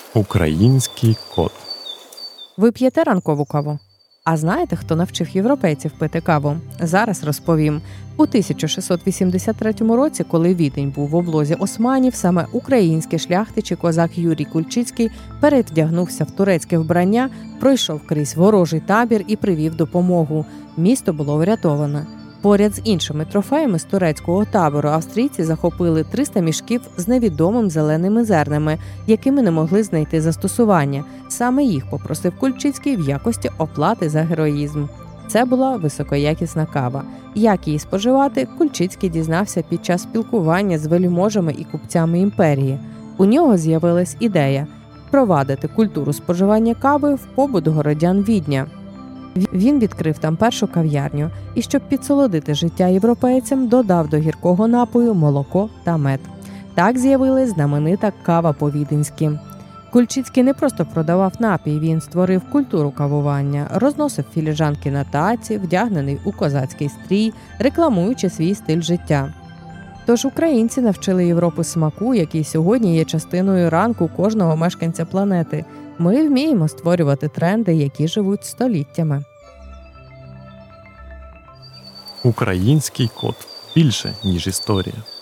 Український кот. Ви п'єте ранкову каву? А знаєте, хто навчив європейців пити каву? Зараз розповім. У 1683 році, коли Відень був в облозі османів, саме український шляхтич і козак Юрій Кульчицький перевдягнувся в турецьке вбрання, пройшов крізь ворожий табір і привів допомогу. Місто було врятоване. Поряд з іншими трофеями з турецького табору австрійці захопили 300 мішків з невідомим зеленими зернами, якими не могли знайти застосування. Саме їх попросив Кульчицький в якості оплати за героїзм. Це була високоякісна кава. Як її споживати, Кульчицький дізнався під час спілкування з вельможами і купцями імперії. У нього з'явилась ідея – впровадити культуру споживання кави в побут городян Відня. Він відкрив там першу кав'ярню і, щоб підсолодити життя європейцям, додав до гіркого напою молоко та мед. Так з'явилась знаменита кава по-віденськи. Кульчицький не просто продавав напій, він створив культуру кавування, розносив філіжанки на таці, вдягнений у козацький стрій, рекламуючи свій стиль життя. Тож українці навчили Європу смаку, який сьогодні є частиною ранку кожного мешканця планети. Ми вміємо створювати тренди, які живуть століттями. Український кот. Більше, ніж історія.